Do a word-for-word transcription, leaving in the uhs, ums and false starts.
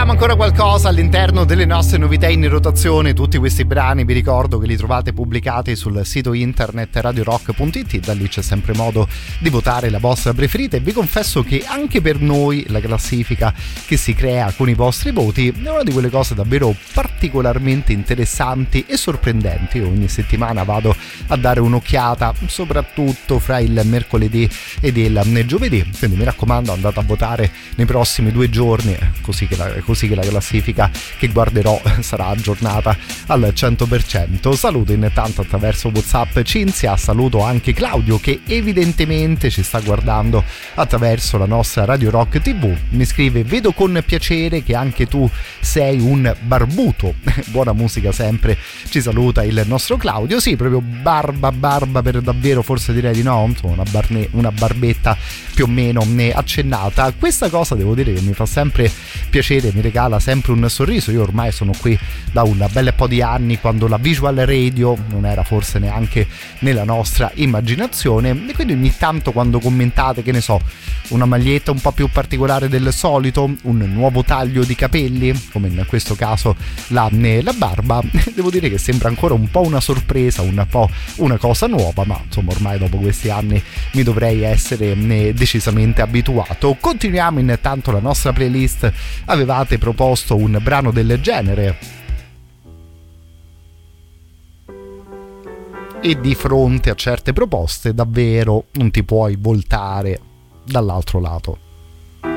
Sentiamo ancora qualcosa all'interno delle nostre novità in rotazione. Tutti questi brani vi ricordo che li trovate pubblicati sul sito internet radio rock punto it. Da lì c'è sempre modo di votare la vostra preferita, e vi confesso che anche per noi la classifica che si crea con i vostri voti è una di quelle cose davvero particolarmente interessanti e sorprendenti. Io ogni settimana vado a dare un'occhiata, soprattutto fra il mercoledì ed il giovedì, quindi mi raccomando, andate a votare nei prossimi due giorni, così che la, così che la classifica che guarderò sarà aggiornata al cento per cento. Saluto intanto attraverso WhatsApp Cinzia, saluto anche Claudio che evidentemente ci sta guardando attraverso la nostra Radio Rock tivù. Mi scrive: vedo con piacere che anche tu sei un barbuto. Buona musica sempre, ci saluta il nostro Claudio. Sì, proprio barba barba per davvero, forse direi di no, insomma una, barne, una barbetta più o meno accennata. Questa cosa devo dire che mi fa sempre piacere, mi regala sempre un sorriso. Io ormai sono qui da un bel po' di anni, quando la visual radio non era forse neanche nella nostra immaginazione, e quindi ogni tanto quando commentate, che ne so, una maglietta un po' più particolare del solito, un nuovo taglio di capelli, come in questo caso la, la barba, devo dire che sembra ancora un po' una sorpresa, un po' una cosa nuova, ma insomma ormai dopo questi anni mi dovrei essere decisamente abituato. Continuiamo intanto la nostra playlist. Avevate proposto un brano del genere e di fronte a certe proposte davvero non ti puoi voltare dall'altro lato.